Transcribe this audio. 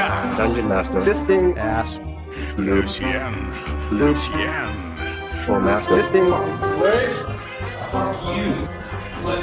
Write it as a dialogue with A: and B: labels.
A: Dungeon Master. Fisting.
B: Ass.
C: Lucien.
A: Full Master.
D: Slaves, fuck you.